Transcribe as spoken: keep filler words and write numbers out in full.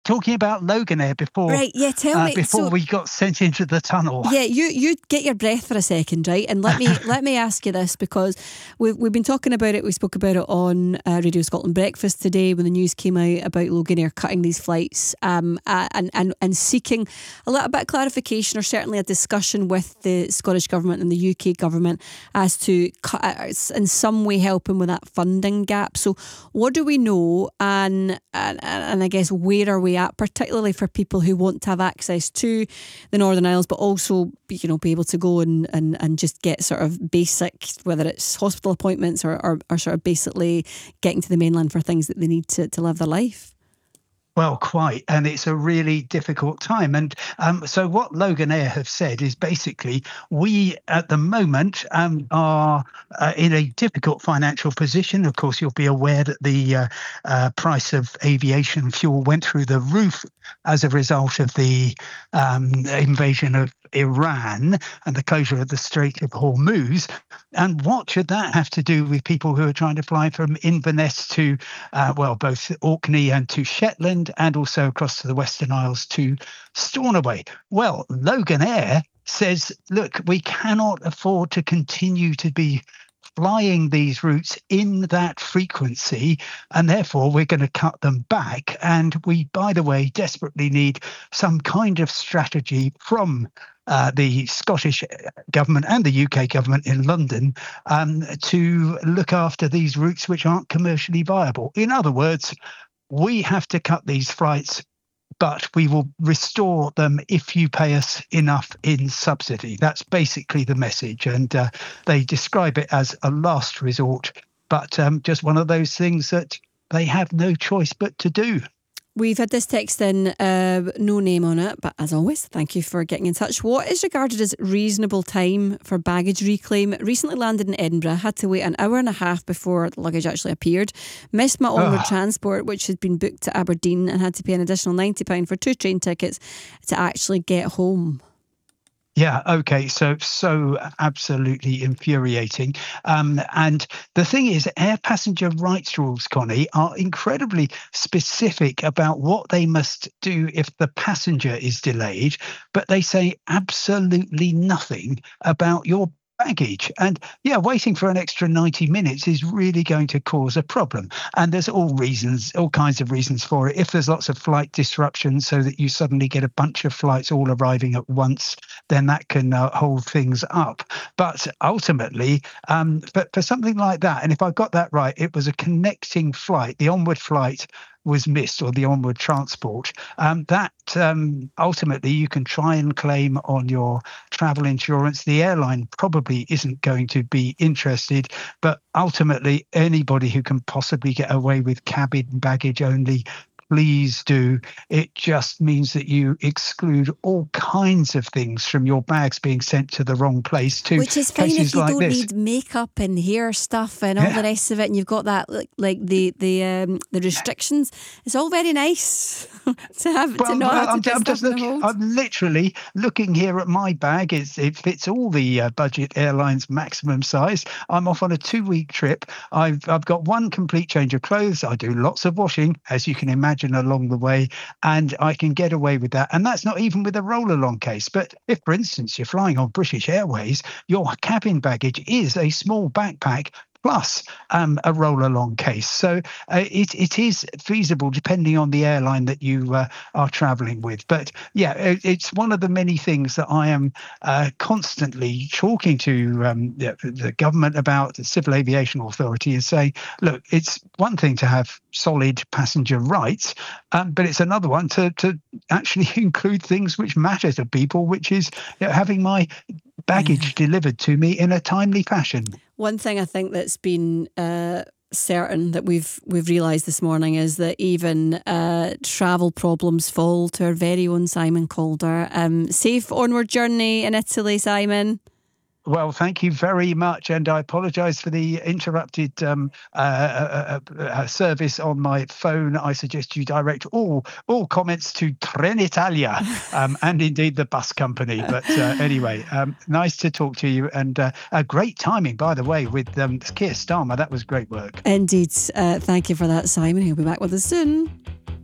talking about Loganair before, right, yeah, tell uh, me. before so, we got sent into the tunnel. Yeah, you you get your breath for a second, right? And let me let me ask you this, because we've we've been talking about it. We spoke about it on uh, Radio Scotland Breakfast today when the news came out about Loganair cutting these flights, um, uh, and and and seeking a little bit of clarification, or certainly a discussion with the Scottish Government and the U K Government as to cut, uh, in some way helping with that funding gap. So, what do we know, and and, and I guess where are we at, particularly for people who want to have access to the Northern Isles, but also, you know, be able to go and, and, and just get sort of basic, whether it's hospital appointments or, or, or sort of basically getting to the mainland for things that they need to, to live their life? Well, quite. And it's a really difficult time. And um, so what Loganair have said is basically we at the moment um, are uh, in a difficult financial position. Of course, you'll be aware that the uh, uh, price of aviation fuel went through the roof as a result of the um, invasion of Iran and the closure of the Strait of Hormuz. And what should that have to do with people who are trying to fly from Inverness to, uh, well, both Orkney and to Shetland, and also across to the Western Isles to Stornoway? Well, Loganair says, look, we cannot afford to continue to be flying these routes in that frequency, and therefore we're going to cut them back. And we, by the way, desperately need some kind of strategy from Uh, the Scottish government and the U K government in London um, to look after these routes which aren't commercially viable. In other words, we have to cut these flights, but we will restore them if you pay us enough in subsidy. That's basically the message. And uh, they describe it as a last resort, but um, just one of those things that they have no choice but to do. We've had this text in, uh, no name on it, but as always, thank you for getting in touch. What is regarded as reasonable time for baggage reclaim? Recently landed in Edinburgh, had to wait an hour and a half before the luggage actually appeared. Missed my onward Ugh. transport, which had been booked to Aberdeen, and had to pay an additional ninety pounds for two train tickets to actually get home. Yeah, okay, so so absolutely infuriating. Um, and the thing is, air passenger rights rules, Connie, are incredibly specific about what they must do if the passenger is delayed, but they say absolutely nothing about your baggage. And yeah, waiting for an extra ninety minutes is really going to cause a problem. And there's all reasons, all kinds of reasons for it. If there's lots of flight disruption so that you suddenly get a bunch of flights all arriving at once, then that can uh, hold things up. But ultimately, um, for, for something like that, and if I got that right, it was a connecting flight, the onward flight was missed, or the onward transport, um, that um, ultimately you can try and claim on your travel insurance. The airline probably isn't going to be interested, but ultimately anybody who can possibly get away with cabin baggage only, please do. It just means that you exclude all kinds of things from your bags being sent to the wrong place too. Which is fine if you like don't this. need makeup and hair stuff and all Yeah. the rest of it, and you've got that like, like the the um, the restrictions. It's all very nice to have Well, to not well, have to I'm, put I'm stuff just in the looking. hold. I'm literally looking here at my bag. It's, it fits all the uh, budget airlines' maximum size. I'm off on a two-week trip. I've I've got one complete change of clothes. I do lots of washing, as you can imagine, along the way, and I can get away with that. And that's not even with a roll-along case. But if, for instance, you're flying on British Airways, your cabin baggage is a small backpack plus um, a roll-along case. So uh, it it is feasible depending on the airline that you uh, are travelling with. But yeah, it, it's one of the many things that I am uh, constantly talking to um, the, the government about, the Civil Aviation Authority, is saying, look, it's one thing to have solid passenger rights, um, but it's another one to, to actually include things which matter to people, which is, you know, having my baggage delivered to me in a timely fashion. One thing I think that's been uh, certain that we've we've realised this morning is that even uh, travel problems fall to our very own Simon Calder. Um, safe onward journey in Italy, Simon. Well, thank you very much, and I apologise for the interrupted um, uh, uh, uh, uh, service on my phone. I suggest you direct all all comments to Trenitalia um, and indeed the bus company. But uh, anyway, um, nice to talk to you, and uh, a great timing, by the way, with um, Keir Starmer. That was great work. Indeed. Uh, thank you for that, Simon. He'll be back with us soon.